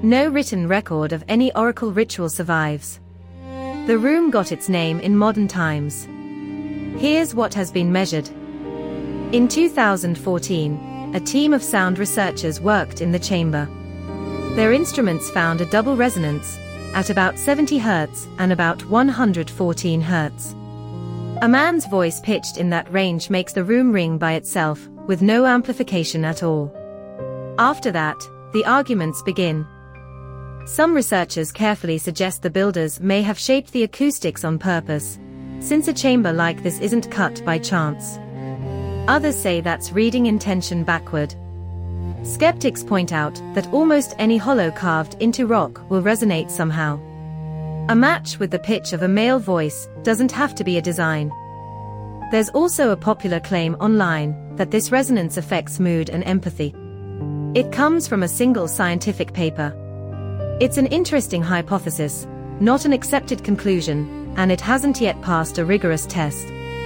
No written record of any oracle ritual survives. The room got its name in modern times. Here's what has been measured. In 2014, a team of sound researchers worked in the chamber. Their instruments found a double resonance at about 70 Hz and about 114 Hz. A man's voice pitched in that range makes the room ring by itself, with no amplification at all. After that, the arguments begin. Some researchers carefully suggest the builders may have shaped the acoustics on purpose, since a chamber like this isn't cut by chance. Others say that's reading intention backward. Skeptics point out that almost any hollow carved into rock will resonate somehow. A match with the pitch of a male voice doesn't have to be a design. There's also a popular claim online that this resonance affects mood and empathy. It comes from a single scientific paper. It's an interesting hypothesis, not an accepted conclusion, and it hasn't yet passed a rigorous test.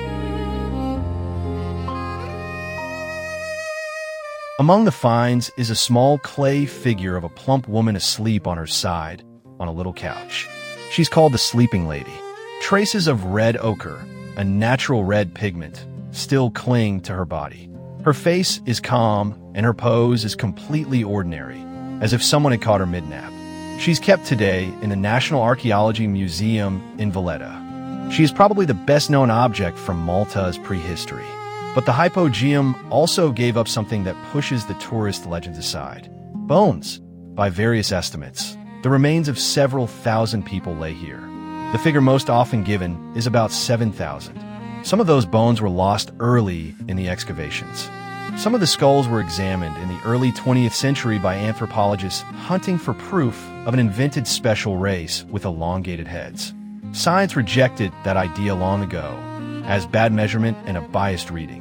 Among the finds is a small clay figure of a plump woman asleep on her side on a little couch. She's called the Sleeping Lady. Traces of red ochre, a natural red pigment, still cling to her body. Her face is calm and her pose is completely ordinary, as if someone had caught her mid-nap. She's kept today in the National Archaeology Museum in Valletta. She is probably the best-known object from Malta's prehistory. But the hypogeum also gave up something that pushes the tourist legends aside. Bones. By various estimates, the remains of several thousand people lay here. The figure most often given is about 7,000. Some of those bones were lost early in the excavations. Some of the skulls were examined in the early 20th century by anthropologists hunting for proof of an invented special race with elongated heads. Science rejected that idea long ago as bad measurement and a biased reading.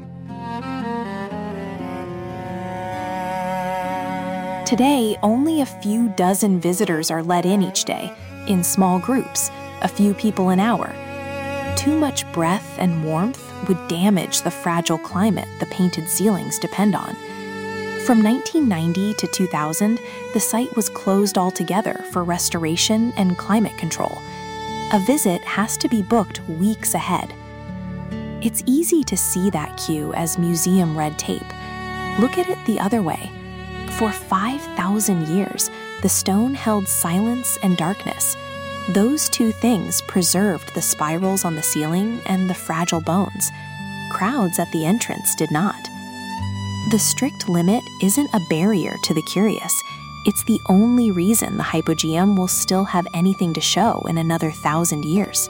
Today, only a few dozen visitors are let in each day, in small groups, a few people an hour. Too much breath and warmth would damage the fragile climate the painted ceilings depend on. From 1990 to 2000, the site was closed altogether for restoration and climate control. A visit has to be booked weeks ahead. It's easy to see that queue as museum red tape. Look at it the other way. For 5,000 years, the stone held silence and darkness. Those two things preserved the spirals on the ceiling and the fragile bones. Crowds at the entrance did not. The strict limit isn't a barrier to the curious. It's the only reason the hypogeum will still have anything to show in another 1,000 years.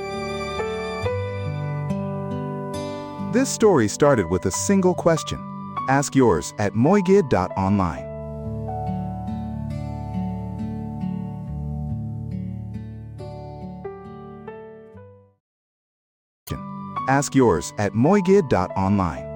This story started with a single question. Ask yours at moigid.online. Ask yours at moigid.online.